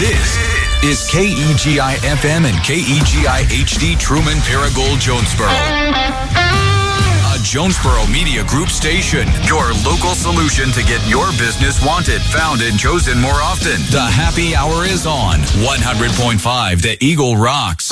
This is KEGI FM and KEGI HD Truman Paragould Jonesboro. A Jonesboro Media Group station. Your local solution to get your business wanted, found, and chosen more often. The happy hour is on 100.5 The Eagle Rocks.